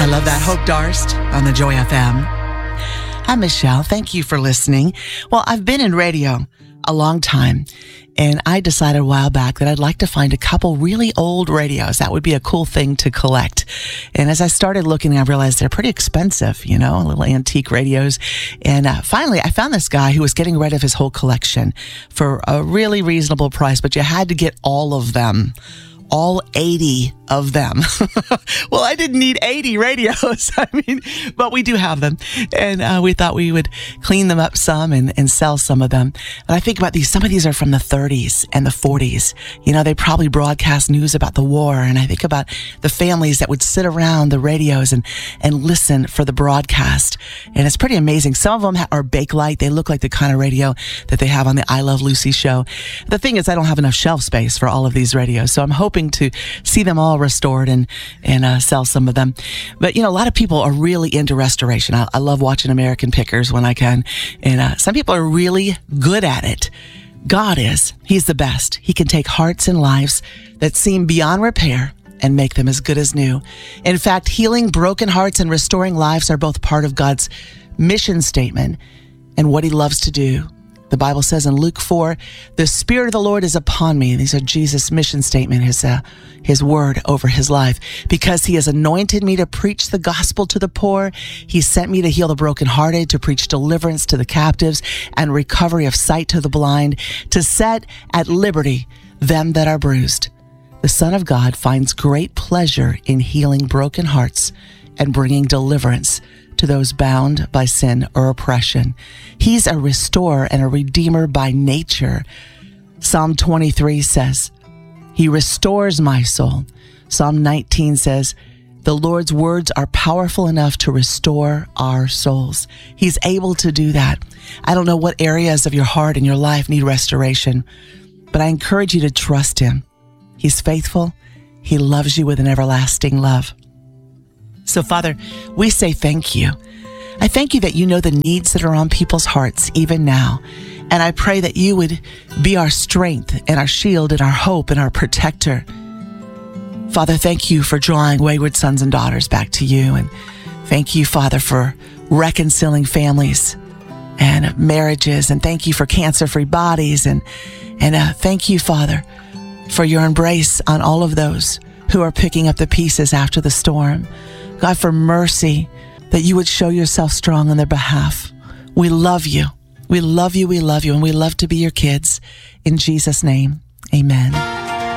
love that. Hope Darst on the Joy FM. I'm Michelle. Thank you for listening. Well, I've been in radio a long time, and I decided a while back that I'd like to find a couple really old radios. That would be a cool thing to collect. And as I started looking, I realized they're pretty expensive, little antique radios. And finally, I found this guy who was getting rid of his whole collection for a really reasonable price, but you had to get all of them. All 80 of them. Well, I didn't need 80 radios. But we do have them. And we thought we would clean them up some and sell some of them. But I think about these. Some of these are from the 30s and the 40s. They probably broadcast news about the war. And I think about the families that would sit around the radios and listen for the broadcast. And it's pretty amazing. Some of them are Bakelite. They look like the kind of radio that they have on the I Love Lucy show. The thing is, I don't have enough shelf space for all of these radios. So I'm hoping to see them all restored and sell some of them. But, a lot of people are really into restoration. I love watching American Pickers when I can. And some people are really good at it. God is. He's the best. He can take hearts and lives that seem beyond repair and make them as good as new. In fact, healing broken hearts and restoring lives are both part of God's mission statement and what he loves to do. The Bible says in Luke 4, the Spirit of the Lord is upon me. These are Jesus' mission statement, his word over his life. Because he has anointed me to preach the gospel to the poor. He sent me to heal the brokenhearted, to preach deliverance to the captives and recovery of sight to the blind, to set at liberty them that are bruised. The Son of God finds great pleasure in healing broken hearts and bringing deliverance to those bound by sin or oppression. He's a restorer and a redeemer by nature. Psalm 23 says, he restores my soul. Psalm 19 says, the Lord's words are powerful enough to restore our souls. He's able to do that. I don't know what areas of your heart and your life need restoration, but I encourage you to trust him. He's faithful. He loves you with an everlasting love. So, Father, we say thank you. I thank you that you know the needs that are on people's hearts even now. And I pray that you would be our strength and our shield and our hope and our protector. Father, thank you for drawing wayward sons and daughters back to you. And thank you, Father, for reconciling families and marriages. And thank you for cancer-free bodies. And thank you, Father, for your embrace on all of those who are picking up the pieces after the storm. God, for mercy, that you would show yourself strong on their behalf. We love you. We love you. We love you. And we love to be your kids. In Jesus' name, amen.